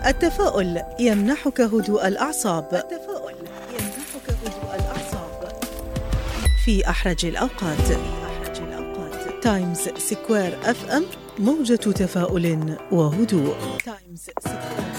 التفاؤل يمنحك هدوء الأعصاب في أحرج الأوقات. تايمز سكوير FM، موجة تفاؤل وهدوء. تايمز سكوير.